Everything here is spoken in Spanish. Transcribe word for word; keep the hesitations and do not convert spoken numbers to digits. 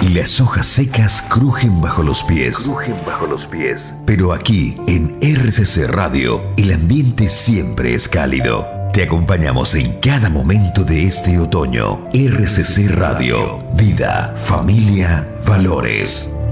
y las hojas secas crujen bajo los pies. Crujen bajo los pies. Pero aquí, en R C C Radio, el ambiente siempre es cálido. Te acompañamos en cada momento de este otoño. R C C Radio. Vida, familia, valores.